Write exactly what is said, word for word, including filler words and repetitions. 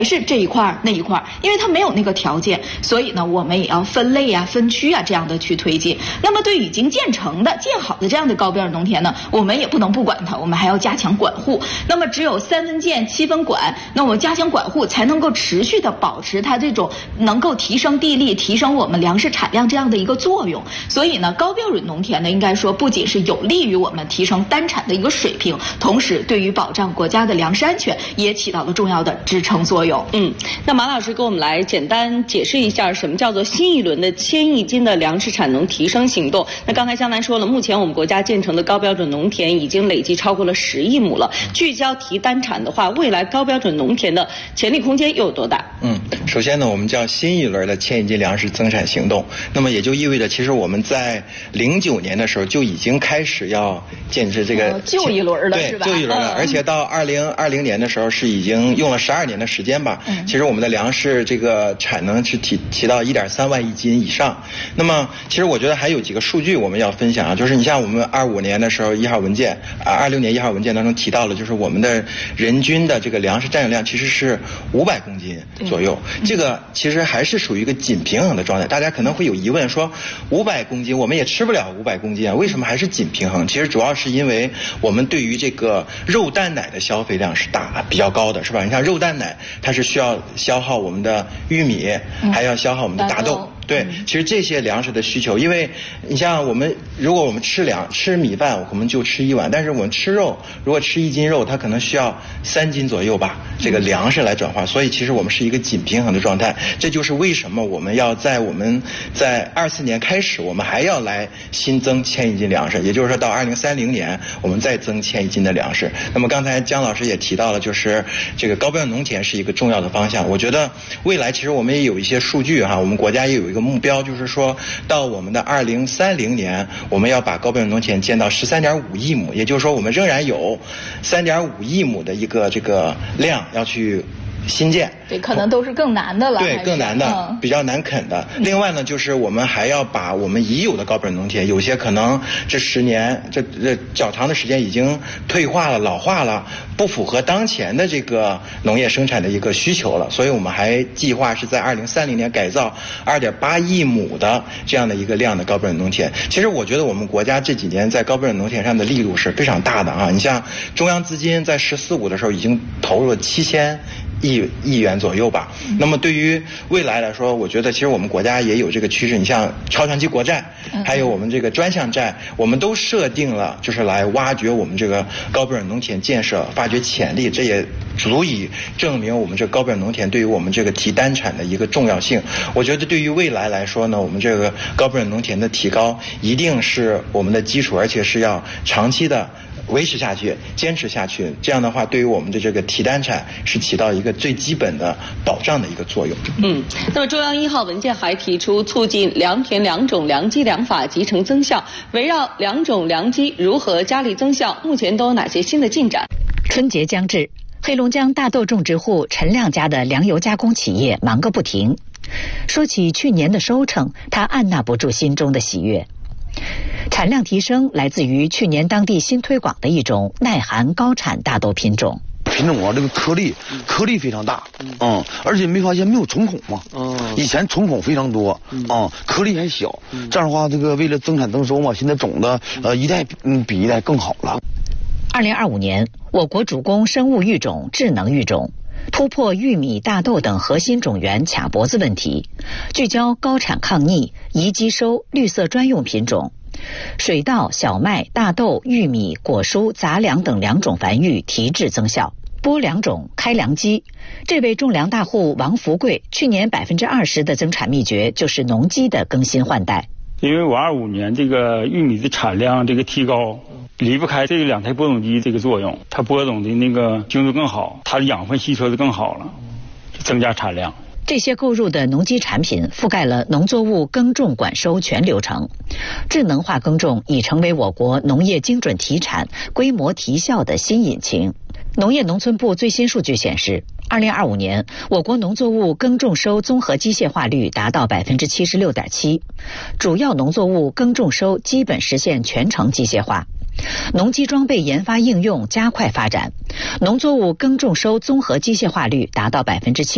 是这一块那一块，因为它没有那个条件，所以呢，我们也要分类啊、分区啊这样的去推进。那么对已经建成的、建好的这样的高标准农田呢，我们也不能不管它，我们还要加强管护。那么只有三分建、七分管，那我们加强管护，才能够持续的保持它这种能够提升地力、提升我们粮食产量这样的一个作用。所以呢，高标准农田呢，应该说不仅是有利于我们提升单产的一个水平，同时对于保障国家的粮食安全也起到了重要的支撑作用。 嗯，那马老师给我们来简单解释一下，什么叫做新一轮的千亿斤的粮食产能提升行动？那刚才江南说了，目前我们国家建成的高标准农田已经累计超过了十亿亩了。聚焦提单产的话，未来高标准农田的潜力空间又有多大？ 嗯，首先呢，我们叫新一轮的千亿斤粮食增产行动，那么也就意味着，其实我们在零九年的时候就已经开始要建设这个、 哦、旧一轮了，是吧？ 对，旧一轮了，嗯、而且到二零二零年的时候是已经用了十二年的时间吧。嗯、其实我们的粮食这个产能是提提到一点三万亿斤以上。那么，其实我觉得还有几个数据我们要分享啊，就是你像我们二五年的时候一号文件啊，二六年一号文件当中提到了，就是我们的人均的这个粮食占有量其实是五百公斤左右，嗯、这个其实还是属于一个紧平衡的状态。大家可能会有疑问说，五百公斤我们也吃不了五百公斤啊，为什么还是紧平衡？其实主要是因为我们对于这个肉蛋奶的消费量是大比较高的，是吧？你看肉蛋奶它是需要消耗我们的玉米，还要消耗我们的大豆。对，其实这些粮食的需求，因为你像我们，如果我们吃粮吃米饭，我们就吃一碗，但是我们吃肉，如果吃一斤肉，它可能需要三斤左右吧，这个粮食来转化，所以其实我们是一个紧平衡的状态。这就是为什么我们要在我们在二四年开始，我们还要来新增千亿斤粮食，也就是说到二零三零年，我们再增千亿斤的粮食。那么刚才姜老师也提到了，就是这个高标准农田是一个重要的方向。我觉得未来其实我们也有一些数据哈，我们国家也有一个目标，就是说到我们的二零三零年，我们要把高标准农田建到十三点五亿亩，也就是说我们仍然有三点五亿亩的一个这个量要去新建。 对，可能都是更难的了。 对，更难的， 嗯、 比较难啃的。另外呢，就是我们还要把我们已有的高标准农田，有些可能这十年这这较长的时间已经退化了、老化了，不符合当前的这个农业生产的一个需求了。所以我们还计划是在二零三零年改造二点八亿亩的这样的一个量的高标准农田。其实我觉得我们国家这几年在高标准农田上的力度是非常大的啊！你像中央资金在“十四五”的时候已经投入了七千亿亿元左右吧。那么对于未来来说，我觉得其实我们国家也有这个趋势。你像超长期国债，还有我们这个专项债，我们都设定了就是来挖掘我们这个高标准农田建设，发掘潜力。这也足以证明我们这高标准农田对于我们这个提单产的一个重要性。我觉得对于未来来说呢，我们这个高标准农田的提高一定是我们的基础，而且是要长期的维持下去，坚持下去。这样的话，对于我们的这个提单产是起到一个最基本的保障的一个作用。 嗯，那么中央一号文件还提出促进良田良种良机良法集成增效，围绕良种良机如何加力增效，目前都有哪些新的进展？ 春节将至，黑龙江大豆种植户陈亮家的粮油加工企业忙个不停。说起去年的收成，他按捺不住心中的喜悦。产量提升来自于去年当地新推广的一种耐寒高产大豆品种。 品种啊，这个颗粒颗粒非常大，嗯，而且没发现没有虫孔吗？嗯，以前虫孔非常多，啊，颗粒还小，这样的话，这个为了增产增收嘛，现在种的呃一代嗯比一代更好了。 二零二五年，我国主攻生物育种、智能育种，突破玉米、大豆等核心种源卡脖子问题，聚焦高产抗逆、宜机收、绿色专用品种。水稻、小麦、大豆、玉米、果蔬、杂粮等粮种繁育提质增效，播粮种、开粮机。这位种粮大户王福贵去年百分之二十的增产秘诀就是农机的更新换代。 因为我二五年这个玉米的产量这个提高，离不开这两台播种机这个作用，它播种的那个精度更好，它的养分吸收的更好了，增加产量。 这些购入的农机产品覆盖了农作物耕种管收全流程，智能化耕种已成为我国农业精准提产、规模提效的新引擎。农业农村部最新数据显示，二零二五年我国农作物耕种收综合机械化率达到百分之七十六点七，主要农作物耕种收基本实现全程机械化。农机装备研发应用加快发展，农作物耕种收综合机械化率达到百分之七。